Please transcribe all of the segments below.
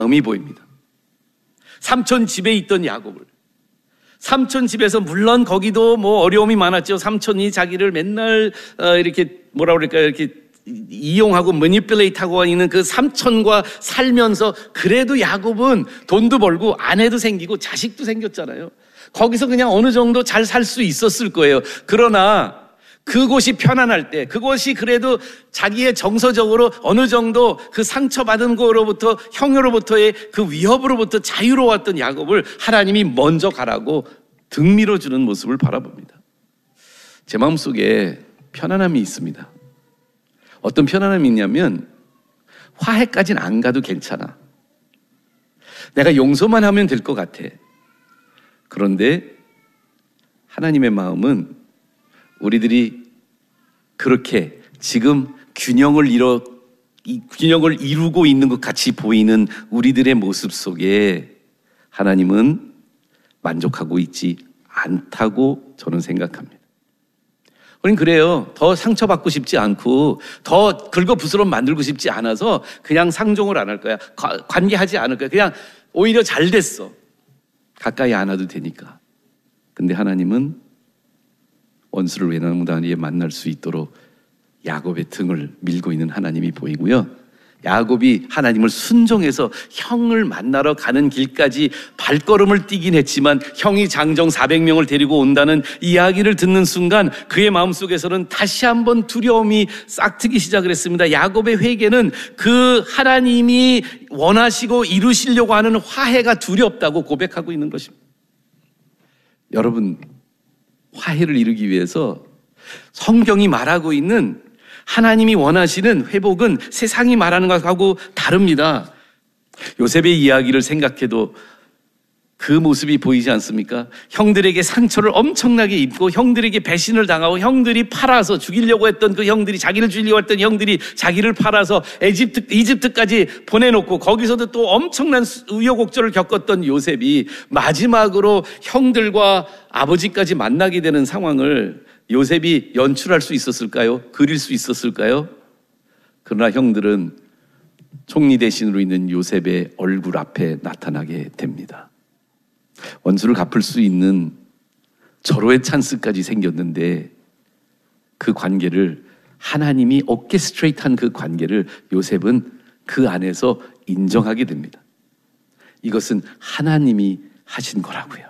마음이 보입니다. 삼촌 집에 있던 야곱을, 삼촌 집에서 물론 거기도 뭐 어려움이 많았죠. 삼촌이 자기를 맨날 이렇게 뭐라 그럴까요? 이렇게 이용하고 매니플레이트하고 있는 그 삼촌과 살면서 그래도 야곱은 돈도 벌고 아내도 생기고 자식도 생겼잖아요. 거기서 그냥 어느 정도 잘 살 수 있었을 거예요. 그러나 그곳이 편안할 때, 그곳이 그래도 자기의 정서적으로 어느 정도 그 상처받은 거로부터, 형으로부터의 그 위협으로부터 자유로웠던 야곱을 하나님이 먼저 가라고 등 밀어주는 모습을 바라봅니다. 제 마음속에 편안함이 있습니다. 어떤 편안함이 있냐면 화해까지는 안 가도 괜찮아. 내가 용서만 하면 될 것 같아. 그런데 하나님의 마음은 우리들이 그렇게 지금 균형을 이루고 있는 것 같이 보이는 우리들의 모습 속에 하나님은 만족하고 있지 않다고 저는 생각합니다. 우린 그래요. 더 상처받고 싶지 않고 더 긁어부스럼 만들고 싶지 않아서 그냥 상종을 안 할 거야. 관계하지 않을 거야. 그냥 오히려 잘 됐어. 가까이 안 와도 되니까. 근데 하나님은 원수를 외나무다리에 만날 수 있도록 야곱의 등을 밀고 있는 하나님이 보이고요. 야곱이 하나님을 순종해서 형을 만나러 가는 길까지 발걸음을 뛰긴 했지만 형이 장정 400명을 데리고 온다는 이야기를 듣는 순간 그의 마음속에서는 다시 한번 두려움이 싹트기 시작을 했습니다. 야곱의 회개는 그 하나님이 원하시고 이루시려고 하는 화해가 두렵다고 고백하고 있는 것입니다. 여러분, 화해를 이루기 위해서 성경이 말하고 있는 하나님이 원하시는 회복은 세상이 말하는 것하고 다릅니다. 요셉의 이야기를 생각해도 그 모습이 보이지 않습니까? 형들에게 상처를 엄청나게 입고 형들에게 배신을 당하고 형들이 팔아서 죽이려고 했던 그 형들이 자기를 죽이려고 했던 형들이 자기를 팔아서 이집트까지 보내놓고 거기서도 또 엄청난 우여곡절을 겪었던 요셉이 마지막으로 형들과 아버지까지 만나게 되는 상황을 요셉이 연출할 수 있었을까요? 그릴 수 있었을까요? 그러나 형들은 총리 대신으로 있는 요셉의 얼굴 앞에 나타나게 됩니다. 원수를 갚을 수 있는 절호의 찬스까지 생겼는데 그 관계를 하나님이 오케스트레이트한 그 관계를 요셉은 그 안에서 인정하게 됩니다. 이것은 하나님이 하신 거라고요.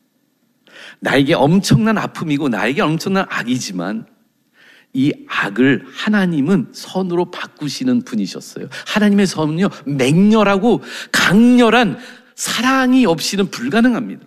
나에게 엄청난 아픔이고 나에게 엄청난 악이지만 이 악을 하나님은 선으로 바꾸시는 분이셨어요. 하나님의 선은요, 맹렬하고 강렬한 사랑이 없이는 불가능합니다.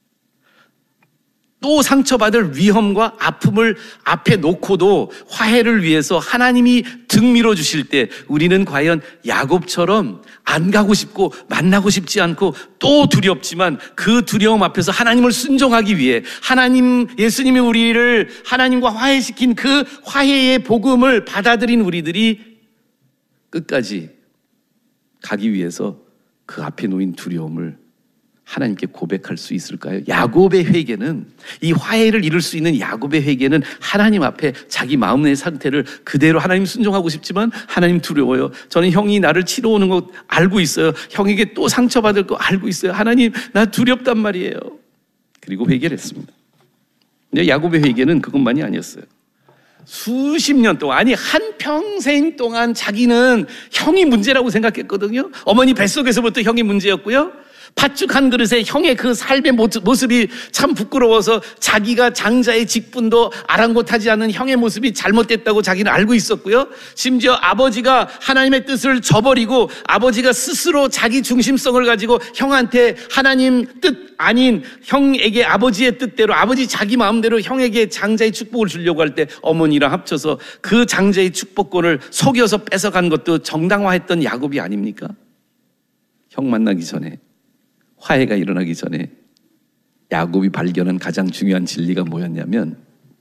또 상처받을 위험과 아픔을 앞에 놓고도 화해를 위해서 하나님이 등 밀어주실 때 우리는 과연 야곱처럼 안 가고 싶고 만나고 싶지 않고 또 두렵지만 그 두려움 앞에서 하나님을 순종하기 위해 예수님이 우리를 하나님과 화해시킨 그 화해의 복음을 받아들인 우리들이 끝까지 가기 위해서 그 앞에 놓인 두려움을 하나님께 고백할 수 있을까요? 야곱의 회개는, 이 화해를 이룰 수 있는 야곱의 회개는 하나님 앞에 자기 마음의 상태를 그대로 하나님 순종하고 싶지만 하나님 두려워요. 저는 형이 나를 치러 오는 거 알고 있어요. 형에게 또 상처받을 거 알고 있어요. 하나님, 나 두렵단 말이에요. 그리고 회개를 했습니다. 근데 야곱의 회개는 그것만이 아니었어요. 수십 년 동안, 아니 한평생 동안 자기는 형이 문제라고 생각했거든요. 어머니 뱃속에서부터 형이 문제였고요. 팥죽 한 그릇에 형의 그 삶의 모습이 참 부끄러워서 자기가 장자의 직분도 아랑곳하지 않는 형의 모습이 잘못됐다고 자기는 알고 있었고요. 심지어 아버지가 하나님의 뜻을 저버리고 아버지가 스스로 자기 중심성을 가지고 형한테 하나님 뜻 아닌 형에게 아버지의 뜻대로, 아버지 자기 마음대로 형에게 장자의 축복을 주려고 할 때 어머니랑 합쳐서 그 장자의 축복권을 속여서 뺏어간 것도 정당화했던 야곱이 아닙니까? 형 만나기 전에, 화해가 일어나기 전에 야곱이 발견한 가장 중요한 진리가 뭐였냐면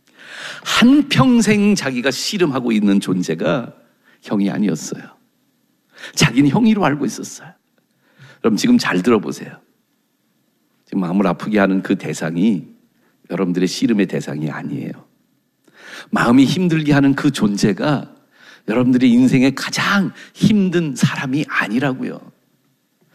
한평생 자기가 씨름하고 있는 존재가 형이 아니었어요. 자기는 형이로 알고 있었어요. 그럼 지금 잘 들어보세요. 지금 마음을 아프게 하는 그 대상이 여러분들의 씨름의 대상이 아니에요. 마음이 힘들게 하는 그 존재가 여러분들의 인생의 가장 힘든 사람이 아니라고요.